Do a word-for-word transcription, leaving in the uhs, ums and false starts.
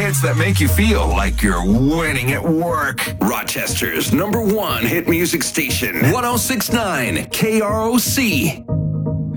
hits that make you feel like you're winning at work. Rochester's number one hit music station, one oh six point nine K R O C.